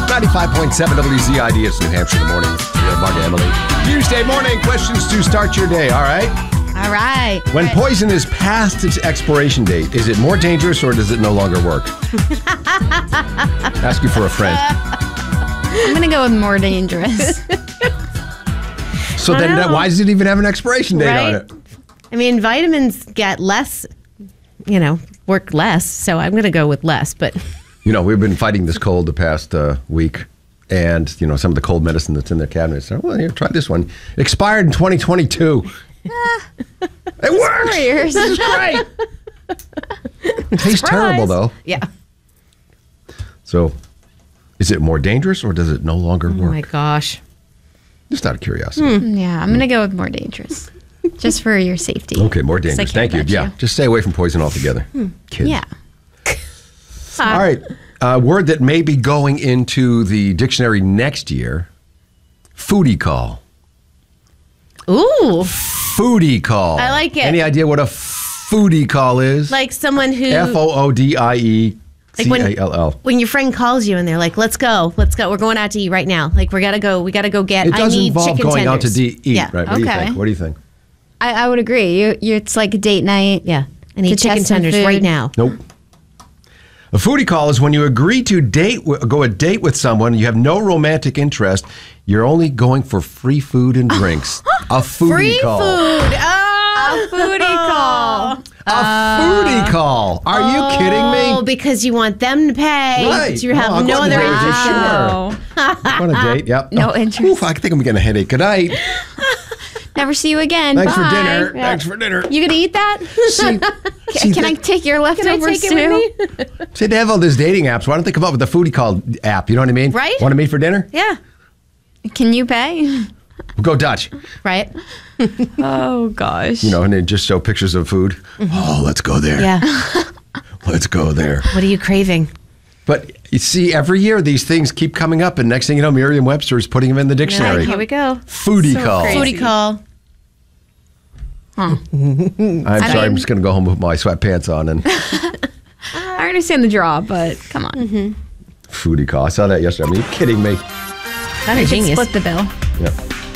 95.7 WZID. It's New Hampshire in the morning. We have Mark and Emily. Tuesday morning questions to start your day, all right? All right. When poison is past its expiration date, is it more dangerous or does it no longer work? Ask you for a friend. I'm going to go with more dangerous. So then why does it even have an expiration date on it? I mean, vitamins get less, work less. So I'm going to go with less, but... We've been fighting this cold the past week, and, some of the cold medicine that's in the cabinet. So, well, here, try this one. It expired in 2022. It works! 4 years. This is great. It tastes terrible, though. Yeah. So, is it more dangerous, or does it no longer work? Oh, my gosh. Just out of curiosity. Yeah, I'm going to go with more dangerous. Just for your safety. Okay, more dangerous. Thank you. Yeah, just stay away from poison altogether. Kid. Yeah. All right. Word that may be going into the dictionary next year. Foodie call. Ooh. Foodie call. I like it. Any idea what a foodie call is? Like someone who... FOODIECALL. When your friend calls you and they're like, let's go. We're going out to eat right now. Like, we got to go get, it does I need involve chicken going tenders. out to eat, Yeah. right? What do you think? I would agree. It's like a date night. Yeah. I need To chicken test some tenders food. right now. Nope. A foodie call is when you agree to go a date with someone, you have no romantic interest, you're only going for free food and drinks. A foodie Free call. food. A foodie call. A foodie call. Are you kidding me? Oh, because you want them to pay. Right. You have I'll no go on a other date with you, interest. sure. On a date, yep. No interest. Oof, I think I'm getting a headache. Good night. Never see you again. Thanks Bye. for dinner. Yeah. Thanks for dinner. You gonna eat that? Can I take your leftovers too? See, they have all these dating apps. Why don't they come up with a foodie call app? You know what I mean? Right. Want to meet for dinner? Yeah. Can you pay? We'll go Dutch. Right. Oh, gosh. And they just show pictures of food. Oh, let's go there. Yeah. Let's go there. What are you craving? But you see, every year these things keep coming up, and next thing you know, Merriam-Webster is putting them in the dictionary. Here we go. Foodie call. crazy. Foodie call. I'm sorry, I'm just going to go home with my sweatpants on and I understand the draw, but come on. foodie call. I saw that yesterday. I mean, are you kidding me? Kind of genius. Split the bill. Yep.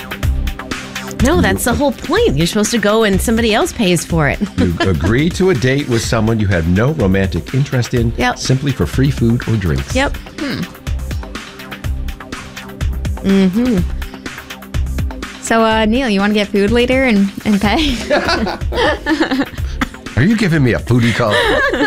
No, that's the whole point. You're supposed to go and somebody else pays for it. You agree to a date with someone you have no romantic interest in Yep. simply for free food or drinks. Yep. So, Neil, you want to get food later and pay? Are you giving me a foodie call?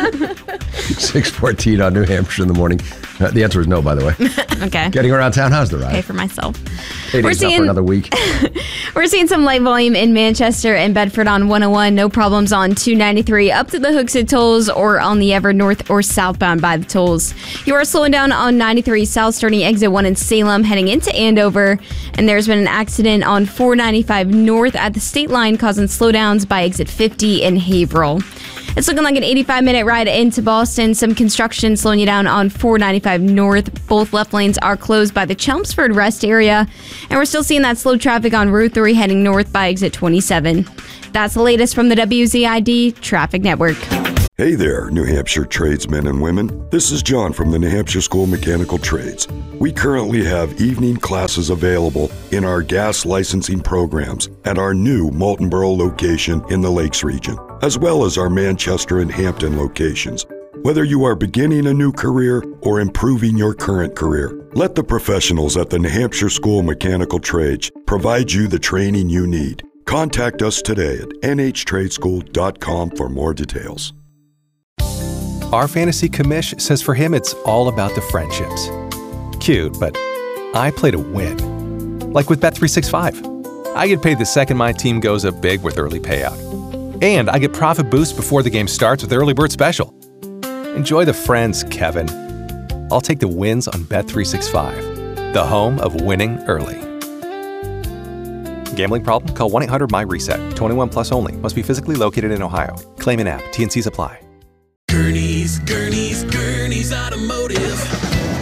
6:14 on New Hampshire in the morning. The answer is no, by the way. Okay. Getting around town, how's the ride? Pay for myself. 8 days up for another week. We're seeing some light volume in Manchester and Bedford on 101. No problems on 293 up to the Hooksett tolls or on the ever north or southbound by the tolls. You are slowing down on 93 south starting exit 1 in Salem heading into Andover. And there's been an accident on 495 north at the state line causing slowdowns by exit 50 in Haverhill. It's looking like an 85-minute ride into Boston. Some construction slowing you down on 495 north. Both left lanes are closed by the Chelmsford Rest area. And we're still seeing that slow traffic on Route 3 heading north by exit 27. That's the latest from the WZID Traffic Network. Hey there, New Hampshire tradesmen and women. This is John from the New Hampshire School of Mechanical Trades. We currently have evening classes available in our gas licensing programs at our new Moultonborough location in the Lakes region, as well as our Manchester and Hampton locations. Whether you are beginning a new career or improving your current career, let the professionals at the New Hampshire School of Mechanical Trades provide you the training you need. Contact us today at nhtradeschool.com for more details. Our fantasy commish says for him it's all about the friendships. Cute, but I play to win. Like with Bet365. I get paid the second my team goes up big with early payout. And I get profit boosts before the game starts with Early Bird Special. Enjoy the friends, Kevin. I'll take the wins on Bet365, the home of winning early. Gambling problem? Call 1-800-MY-RESET. 21 plus only. Must be physically located in Ohio. Claim in app. T&Cs apply. Gurney's Automotive.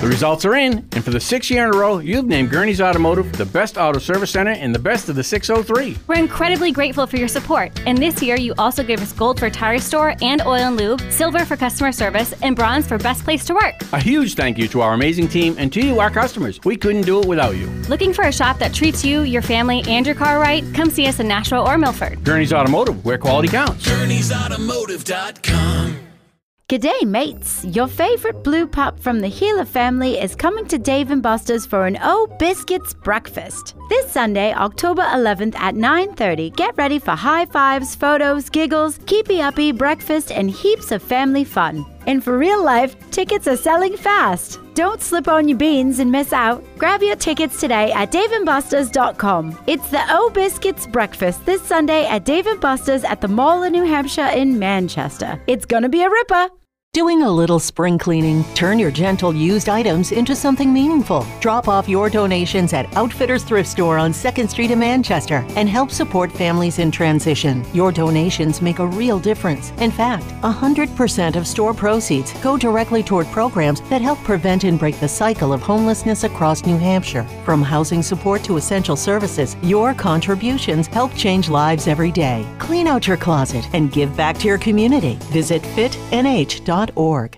The results are in, and for the 6th year in a row, you've named Gurney's Automotive the best auto service center and the best of the 603. We're incredibly grateful for your support, and this year you also gave us gold for tire store and oil and lube, silver for customer service, and bronze for best place to work. A huge thank you to our amazing team and to you, our customers. We couldn't do it without you. Looking for a shop that treats you, your family, and your car right? Come see us in Nashua or Milford. Gurney's Automotive, where quality counts. Gurney'sAutomotive.com. G'day mates, your favourite blue pup from the Healer family is coming to Dave & Buster's for an O Biscuits breakfast. This Sunday, October 11th at 9:30, get ready for high fives, photos, giggles, keepy-uppy, breakfast, and heaps of family fun. And for real life, tickets are selling fast. Don't slip on your beans and miss out. Grab your tickets today at daveandbusters.com. It's the O Biscuits breakfast this Sunday at Dave & Buster's at the Mall of New Hampshire in Manchester. It's gonna be a ripper. Doing a little spring cleaning? Turn your gentle used items into something meaningful. Drop off your donations at Outfitters Thrift Store on 2nd Street in Manchester and help support families in transition. Your donations make a real difference. In fact, 100% of store proceeds go directly toward programs that help prevent and break the cycle of homelessness across New Hampshire. From housing support to essential services, your contributions help change lives every day. Clean out your closet and give back to your community. Visit fitnh.org.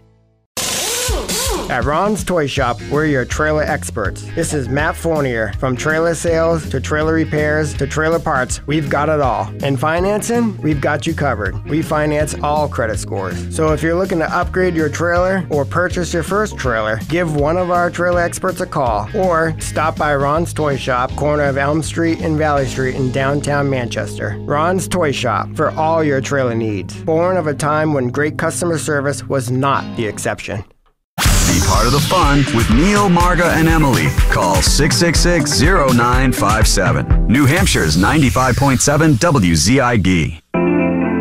At Ron's Toy Shop, we're your trailer experts. This is Matt Fournier. From trailer sales to trailer repairs to trailer parts, we've got it all. And financing, we've got you covered. We finance all credit scores. So if you're looking to upgrade your trailer or purchase your first trailer, give one of our trailer experts a call or stop by Ron's Toy Shop, corner of Elm Street and Valley Street in downtown Manchester. Ron's Toy Shop for all your trailer needs. Born of a time when great customer service was not the exception. Be part of the fun with Neil, Marga, and Emily. Call 666-0957. New Hampshire's 95.7 WZID.